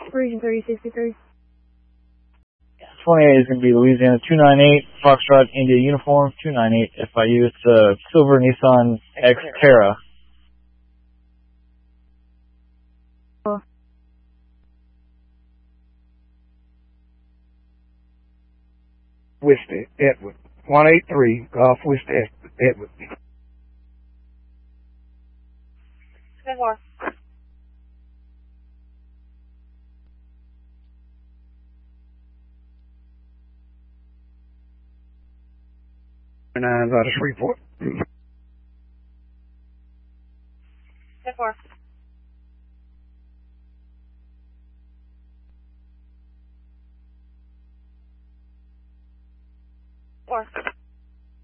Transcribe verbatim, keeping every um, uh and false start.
Region thirty sixty-three. twenty-eight is going to be Louisiana two nine eight, Foxtrot India Uniform, two nine eight F I U. It's a silver Nissan Xterra. Oh. Whiskey, Edward. one eight three, Golf Whiskey, Edward. ten four. Nine out of Shreveport. ten four. Four.